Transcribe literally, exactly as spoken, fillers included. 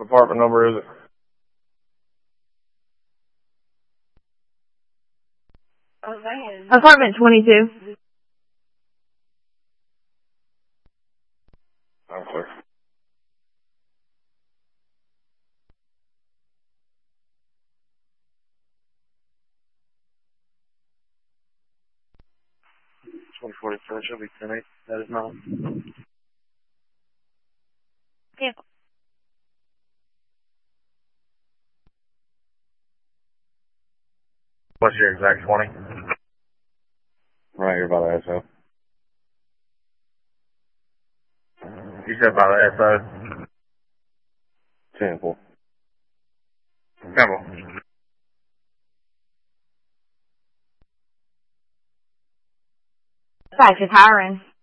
apartment number is it? Apartment twenty-two. Okay. twenty forty-four, should be ten eight. That is not. Yeah. What's your exact twenty? Right here by the S O. You said by the S O? Temple. Temple. Fact is hiring.